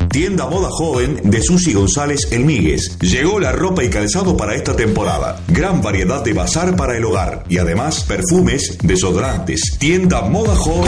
Tienda moda joven de Susi González El Míguez. Llegó la ropa y calzado para esta temporada. Gran variedad de bazar para el hogar. Y además perfumes, desodorantes. Tienda moda joven